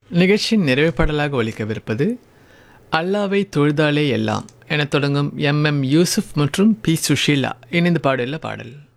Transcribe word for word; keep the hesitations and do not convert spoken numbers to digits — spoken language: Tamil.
நிகழ்ச்சியின் நிறைவு பாடலாக ஒலிக்கவிருப்பது அல்லாவை தொழுதாலே எல்லாம் என தொடங்கும் எம் எம் யூசுப் மற்றும் பி சுஷீலா இணைந்து பாடல பாடல்.